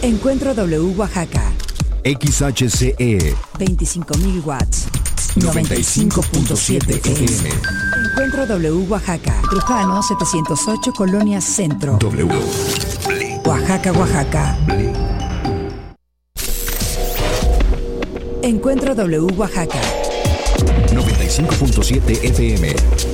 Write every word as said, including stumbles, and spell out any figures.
Encuentro W Oaxaca. X H C E veinticinco mil watts. noventa y cinco punto siete F M. Encuentro W Oaxaca. Trujano setecientos ocho, Colonia Centro. W. Oaxaca, Oaxaca. Encuentro W Oaxaca. noventa y cinco punto siete F M.